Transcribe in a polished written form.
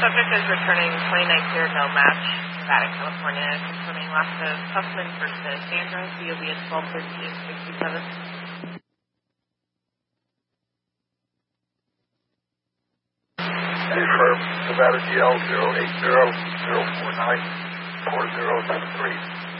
subject is returning 29 no match, Nevada, California, confirming loss of Huffman versus Sandra, DOB at 12:13:67. Confirm, Nevada GL 080-049-4073.